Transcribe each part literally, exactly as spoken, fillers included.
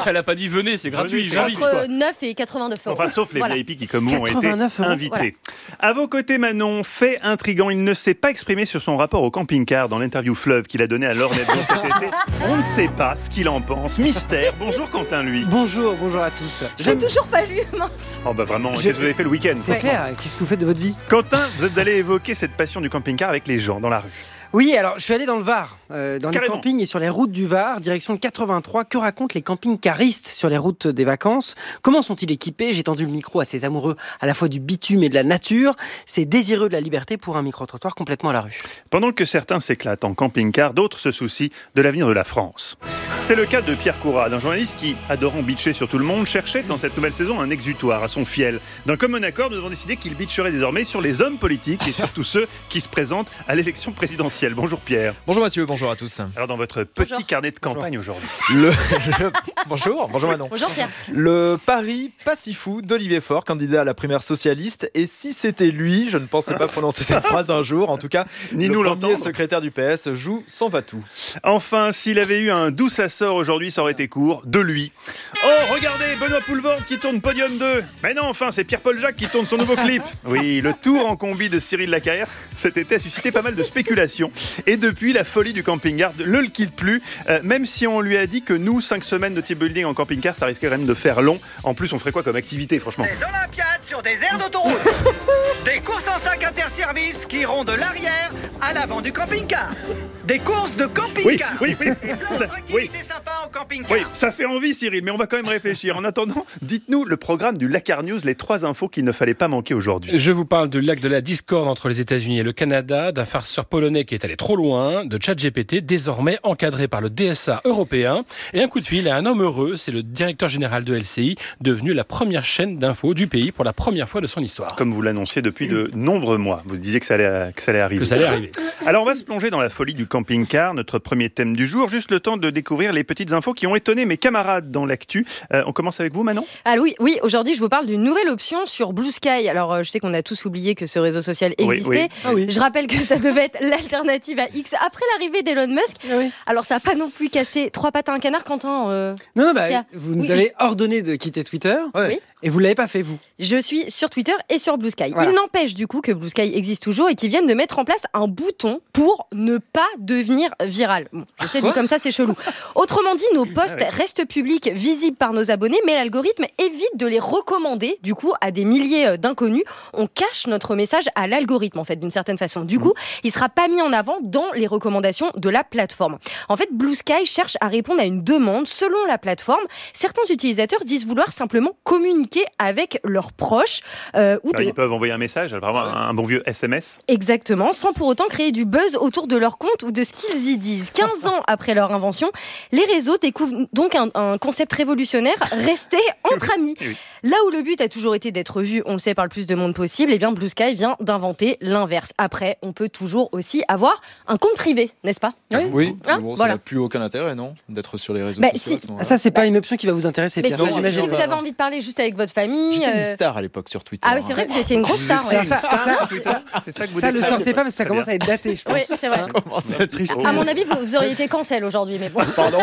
Elle a pas dit venez, c'est gratuit. Venez, c'est j'invite, entre quoi. neuf et quatre-vingt-neuf euros. Enfin, sauf les Voilà. V I P qui, comme vous, ont été quatre-vingt-neuf euros. invités. À vos côtés, Manon, fait intriguant, il ne s'est pas exprimé sur son rapport au camping-car dans l'interview Fleuve qu'il a donné à Laure Nebot cet été. On ne sait pas ce qu'il en pense. Mystère. Bonjour Quentin, lui. Bonjour, bonjour à tous. J'ai toujours pas lu, mince. Oh bah vraiment, J'ai- qu'est-ce que vous avez fait le week-end? C'est clair, qu'est-ce que vous faites de votre vie? Quentin, vous êtes allé évoquer cette passion du camping-car avec les gens dans la rue. Oui, alors je suis allé dans le Var, euh, dans Carrément. les campings et sur les routes du Var, direction le quatre-vingt-trois. Que racontent les camping-caristes sur les routes des vacances? Comment sont-ils équipés? J'ai tendu le micro à ces amoureux à la fois du bitume et de la nature, ces désireux de la liberté pour un micro-trottoir complètement à la rue. Pendant que certains s'éclatent en camping-car, d'autres se soucient de l'avenir de la France. C'est le cas de Pierre Courade, un journaliste qui, adorant bitcher sur tout le monde, cherchait dans cette nouvelle saison un exutoire à son fiel. D'un commun accord, nous avons décidé qu'il bitcherait désormais sur les hommes politiques et surtout ceux qui se présentent à l'élection présidentielle. Bonjour Pierre. Bonjour Mathieu, bonjour à tous. Alors dans votre petit Bonjour. carnet de campagne aujourd'hui. Le, le- bonjour, bonjour Manon. Bonjour Pierre. Le pari pas si fou d'Olivier Faure, candidat à la primaire socialiste. Et si c'était lui, je ne pensais pas prononcer cette phrase un jour. En tout cas, Ni le nous premier l'entendre. secrétaire du P S joue sans va-tout. Enfin, s'il avait eu un doux assort aujourd'hui, ça aurait été court, de lui. Oh, regardez, Benoît Poulvord qui tourne Podium deux. Mais non, enfin, c'est Pierre-Paul Jacques qui tourne son nouveau clip. Oui, le tour en combi de Cyril Lacaire, cet été a suscité pas mal de spéculations. Et depuis, la folie du camping-car ne le quitte plus, euh, même si on lui a dit que nous, cinq semaines de team building en camping-car, ça risquait quand même de faire long. En plus, on ferait quoi comme activité, franchement? Des Olympiades sur des aires d'autoroute. Des courses en sac interservices qui iront de l'arrière à l'avant du camping-car. Des courses de Oui, camping-car. oui, oui. Et plein Ça- d'autres oui. activités sympas en camping-car. Oui, ça fait envie Cyril, mais on va quand même réfléchir. En attendant, dites-nous le programme du Lacar News, les trois infos qu'il ne fallait pas manquer aujourd'hui. Je vous parle de lac de la discorde entre les États-Unis et le Canada, d'un farceur polonais qui est allé trop loin, de ChatGPT désormais encadré par le D S A européen, et un coup de fil à un homme heureux, c'est le directeur général de L C I, devenu la première chaîne d'infos du pays pour la première fois de son histoire. Comme vous l'annonciez depuis de nombreux mois, vous disiez que ça allait, que ça allait arriver. Que ça allait arriver. Alors on va se plonger dans la folie du camping-car, notre premier thème du jour, juste le temps de découvrir les petites infos qui ont étonné mes camarades dans l'actu. Euh, on commence avec vous Manon? Ah oui, oui, aujourd'hui je vous parle d'une nouvelle option sur Blue Sky. Alors euh, je sais qu'on a tous oublié que ce réseau social Oui, existait. oui. Ah oui. Je rappelle que ça devait être l'alternative à X après l'arrivée d'Elon Musk. Ah oui. Alors ça n'a pas non plus cassé trois pattes à un canard, Quentin. euh, Non, non, bah, Tiens. vous nous Oui, avez ordonné de quitter Twitter Ouais. Oui. et vous l'avez pas fait vous. Je suis sur Twitter et sur Blue Sky. Voilà. Il n'empêche du coup que Blue Sky existe toujours et qu'ils viennent de mettre en place un bouton pour ne pas devenir viral. Bon, je sais, dit comme ça, c'est chelou. Autrement dit, nos posts Ah ouais. restent publics, visibles par nos abonnés, mais l'algorithme évite de les recommander du coup à des milliers euh, d'inconnus. On cache notre message à l'algorithme en fait, d'une certaine façon. Du coup, il sera pas mis en avant dans les recommandations de la plateforme. En fait, Blue Sky cherche à répondre à une demande selon la plateforme. Certains utilisateurs disent vouloir simplement communiquer avec leurs proches euh, ou Alors, de- ils peuvent envoyer un message, alors, vraiment un, un bon vieux S M S. Exactement, sans pour autant créer du buzz autour de leur compte ou de ce qu'ils y disent. quinze ans après leur invention, les réseaux découvrent donc un, un concept révolutionnaire, rester entre amis. Oui. Là où le but a toujours été d'être vu, on le sait, par le plus de monde possible, eh bien Blue Sky vient d'inventer l'inverse. Après, on peut toujours aussi avoir un compte privé, n'est-ce pas? Oui, Hein, mais bon, ça voilà. n'a plus aucun intérêt, non? D'être sur les réseaux Bah, sociaux si. à ce Ah, moment-là. ça, c'est pas une option qui va vous intéresser, Mais Pierre. si, Non, j'imagine. si vous avez envie de parler juste avec votre famille... J'étais une euh, star à l'époque sur Twitter. Ah oui, c'est vrai que vous étiez une grosse star. ouais. Alors ça, ça, ça, C'est ça que vous ça, le déclarez. sortez pas parce que ça Très commence bien. à être daté, je pense. Oui, c'est vrai. Comment ça À mon avis, vous, vous auriez été cancel aujourd'hui, mais bon. Pardon.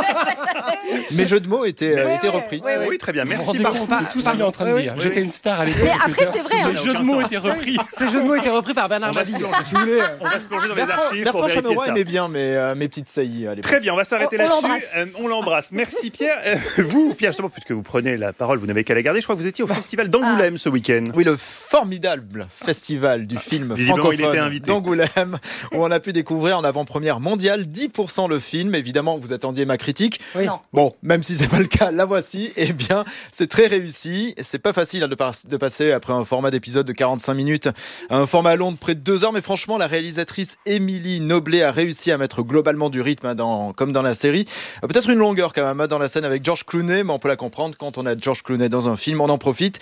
Mes jeux de mots étaient, euh, Ouais, étaient ouais, repris. ouais, ouais. Oui, très bien, Vous vous merci. rendez Par compte contre, de tout ce qu'il est en train de dire. J'étais une star à l'époque. Mais après, c'est vrai. hein. Les jeux de mots étaient repris. Ces jeux de mots étaient repris par Bernard On va se Mabille. plonger. Je voulais, euh, on va se plonger dans les Bertrand, archives pour Bertrand vérifier Chameroy ça. aimait bien mes, euh, mes petites saillies à l'époque. Très bien, on va s'arrêter On- on là-dessus. l'embrasse. Euh, on l'embrasse. Merci Pierre. Euh, vous, Pierre, justement, puisque vous prenez la parole, vous n'avez qu'à la garder. Je crois que vous étiez au festival d'Angoulême ce week-end. Oui, le formidable festival du film Visiblement, il était francophone invité. d'Angoulême, où on a pu découvrir en avant-première mondiale dix pour cent le film. Évidemment, vous attendiez ma critique. Oui. Non. Bon, même si c'est pas le cas, la voici. Eh bien, c'est très réussi. C'est pas facile hein, de, par- de passer après un format d'épisode de quarante-cinq minutes à un format long de près de deux heures. Mais franchement, la réalisatrice Émilie Noblet a réussi à mettre globalement du rythme, hein, dans, comme dans la série. Euh, Peut-être une longueur quand même hein, dans la scène avec George Clooney, mais on peut la comprendre. Quand on a George Clooney dans un film, on en profite.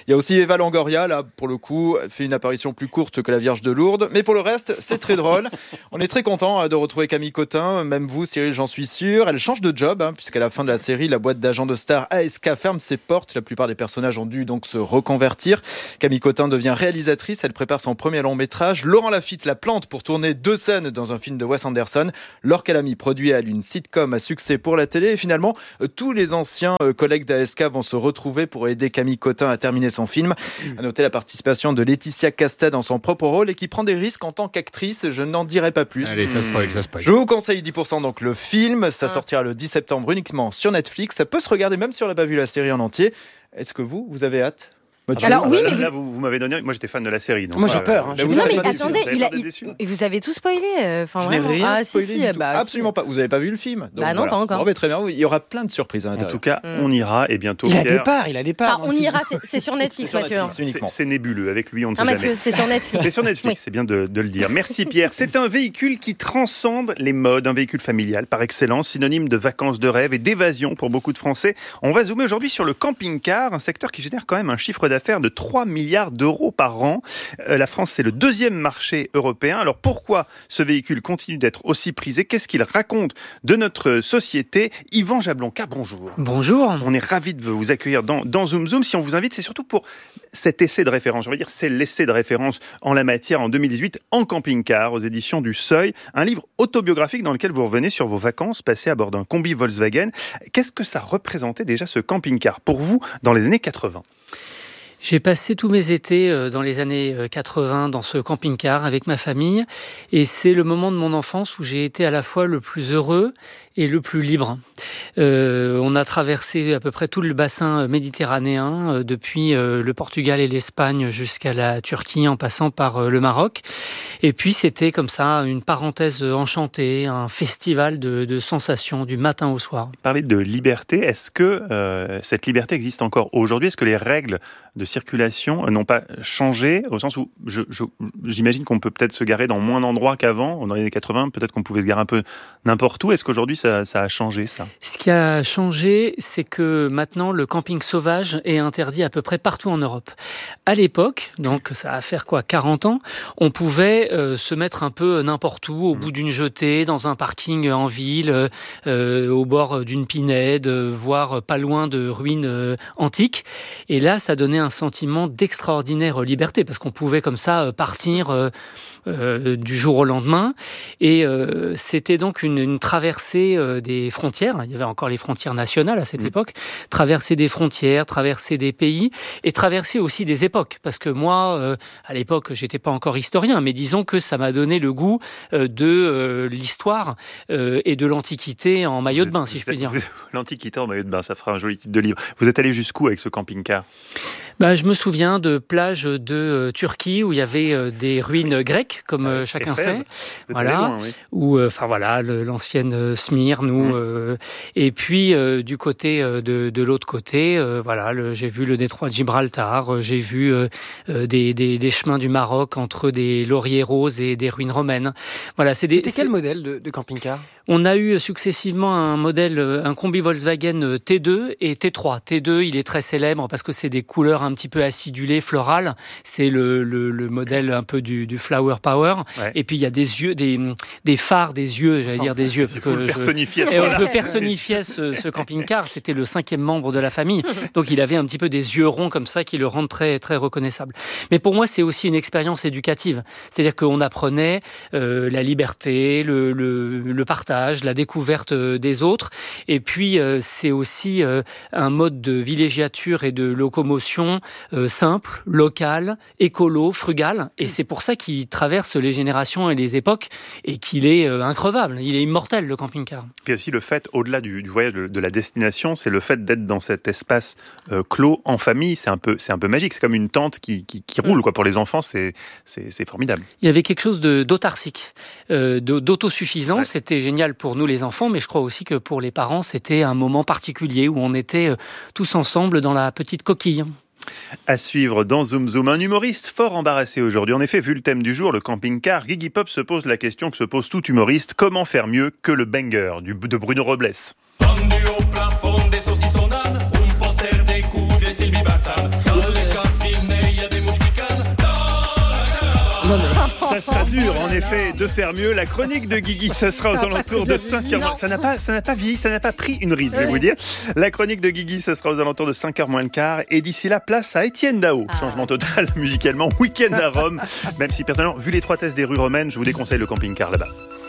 Il y a aussi Eva Longoria, là, pour le coup, elle fait une apparition plus courte que la Vierge de Lourdes. Mais pour le reste, c'est très drôle. On est très content de retrouver Camille Cotin, même vous, Cyril, j'en suis sûr. Elle change de job, hein, puisqu'à la fin de la série, la boîte d'agents de stars A S K ferme ses portes. La plupart des personnages ont dû donc se reconvertir. Camille Cotin devient réalisatrice. Elle prépare son premier long métrage. Laurent Lafitte la plante pour tourner deux scènes dans un film de Wes Anderson. Laure Calamy produit elle une sitcom à succès pour la télé. Et finalement, tous les anciens collègues d'A S K vont se retrouver pour aider Camille Cotin à terminer son film. À noter la participation de Laetitia Casta dans son propre rôle et qui prend des risques en tant qu'actrice. Je n'en dirai pas plus. Allez, ça spoil, ça spoil. Je vous conseille dix pour cent donc le film. Ça sortira le dix septembre uniquement sur Netflix. Ça peut se regarder même si on n'a pas vu la série en entier. Est-ce que vous, vous avez hâte? Mathieu, Alors, oui, là, mais là, vous, vous m'avez donné. Moi, j'étais fan de la série. Donc, Moi, j'ai euh, peur, hein. là, vous Non avez mais pas déçu. attendez, Vous avez il a, pas il- déçu. et vous avez tout spoilé. euh, Enfin, Je n'ai vraiment. rien Ah, si, spoilé si, du ah, tout. bah, Absolument pas. Vous n'avez pas vu le film? Donc, Bah non, pas encore. Bon, mais très bien. Il y aura plein de surprises à En l'intérieur. tout cas, Mm. on ira et bientôt. Il a Pierre, des parts, il a des parts. Ah, on ira, c'est- c'est sur Netflix, C'est sur Mathieu. hein. Netflix. c'est uniquement. c'est nébuleux. Avec lui, on ne sait Ah, jamais. Mathieu, c'est sur Netflix. C'est sur Netflix, Oui. c'est bien de, de le dire. Merci Pierre. C'est un véhicule qui transcende les modes, un véhicule familial par excellence, synonyme de vacances de rêve et d'évasion pour beaucoup de Français. On va zoomer aujourd'hui sur le camping-car, un secteur qui génère quand même un chiffre d'affaires de trois milliards d'euros par an. Euh, la France, c'est le deuxième marché européen. Alors pourquoi ce véhicule continue d'être aussi prisé? Qu'est-ce qu'il raconte de notre société? Yvan Jablonka, bonjour. Bonjour. On est ravis de vous accueillir dans, dans Zoom Zoom. Si on vous invite, c'est surtout pour cet essai de référence. Je veux dire, c'est l'essai de référence en la matière en deux mille dix-huit en camping-car aux éditions du Seuil. Un livre autobiographique dans lequel vous revenez sur vos vacances passées à bord d'un combi Volkswagen. Qu'est-ce que ça représentait déjà ce camping-car pour vous dans les années quatre-vingts? J'ai passé tous mes étés euh, dans les années euh, quatre-vingts dans ce camping-car avec ma famille et c'est le moment de mon enfance où j'ai été à la fois le plus heureux et le plus libre. Euh, on a traversé à peu près tout le bassin méditerranéen, euh, depuis euh, le Portugal et l'Espagne jusqu'à la Turquie en passant par euh, le Maroc. Et puis c'était comme ça une parenthèse enchantée, un festival de, de sensations du matin au soir. Parler de liberté, est-ce que euh, cette liberté existe encore aujourd'hui? Est-ce que les règles de circulation n'ont pas changé au sens où je, je, j'imagine qu'on peut peut-être se garer dans moins d'endroits qu'avant, dans les années quatre-vingts, peut-être qu'on pouvait se garer un peu n'importe où. Est-ce qu'aujourd'hui ça, ça a changé ça? Ce qui a changé, c'est que maintenant le camping sauvage est interdit à peu près partout en Europe. À l'époque, donc ça va faire quoi, quarante ans, on pouvait euh, se mettre un peu n'importe où, au bout d'une jetée, dans un parking en ville, euh, au bord d'une pinède, voire pas loin de ruines euh, antiques. Et là, ça donnait un sentiment d'extraordinaire liberté, parce qu'on pouvait comme ça partir euh, euh, du jour au lendemain. Et euh, c'était donc une, une traversée euh, des frontières. Il y avait encore les frontières nationales à cette mmh. époque. Traverser des frontières, traverser des pays et traverser aussi des époques. Parce que moi, euh, à l'époque, j'étais pas encore historien, mais disons que ça m'a donné le goût euh, de euh, l'histoire euh, et de l'Antiquité en maillot de bain, si je puis dire. L'Antiquité en maillot de bain, ça fera un joli titre de livre. Vous êtes allé jusqu'où avec ce camping-car? Ben, je me souviens de plages de euh, Turquie où il y avait euh, des ruines grecques, comme euh, chacun sait. Voilà. Loin, oui. Où, enfin euh, voilà, le, l'ancienne euh, Smyrne. Mmh. Euh, et puis euh, du côté euh, de, de l'autre côté, euh, voilà, le, j'ai vu le détroit de Gibraltar. Euh, j'ai vu euh, euh, des, des, des chemins du Maroc entre des lauriers roses et des ruines romaines. Voilà, c'est des, C'était c'est... quel modèle de, de camping-car? On a eu successivement un modèle, un combi Volkswagen T deux et T trois. T deux, il est très célèbre parce que c'est des couleurs un petit peu acidulées, florales. C'est le, le, le modèle un peu du, du flower power. Ouais. Et puis il y a des yeux, des, des phares, des yeux, j'allais dire des yeux. Parce que je... personnifier Et on peut personnifier ce, ce camping-car. C'était le cinquième membre de la famille. Donc il avait un petit peu des yeux ronds comme ça qui le rendent très, très reconnaissable. Mais pour moi, c'est aussi une expérience éducative. C'est-à-dire qu'on apprenait euh, la liberté, le, le, le partage, la découverte des autres. Et puis, euh, c'est aussi euh, un mode de villégiature et de locomotion euh, simple, local, écolo, frugal. Et c'est pour ça qu'il traverse les générations et les époques et qu'il est euh, increvable. Il est immortel, le camping-car. Puis aussi le fait, au-delà du, du voyage, de, de la destination, c'est le fait d'être dans cet espace euh, clos, en famille. C'est un peu, c'est un peu magique. C'est comme une tente qui, qui, qui roule, quoi. Pour les enfants, c'est, c'est, c'est formidable. Il y avait quelque chose de, d'autarcique, euh, de, d'autosuffisant. Ouais. C'était génial pour nous les enfants, mais je crois aussi que pour les parents, c'était un moment particulier où on était tous ensemble dans la petite coquille. À suivre dans Zoom Zoom, un humoriste fort embarrassé aujourd'hui. En effet, vu le thème du jour, le camping-car, Gigi Pop se pose la question que se pose tout humoriste: comment faire mieux que le banger du, de Bruno Robles? Pendu au plafond des saucissonades, un poster des coups de Sylvie Vartan. Dans les Ça sera dur, en effet, de faire mieux. La chronique de Guigui, ça sera aux Ça va pas alentours très de bien cinq vieilli, heures. non. Ça n'a pas, ça n'a pas vieilli, ça n'a pas pris une ride, je vais Ouais. vous dire. La chronique de Guigui, ça sera aux alentours de cinq heures moins le quart. Et d'ici là, place à Étienne Dao. Ah. Changement total musicalement, week-end à Rome. Même si personnellement, vu les trois tests des rues romaines, je vous déconseille le camping-car là-bas.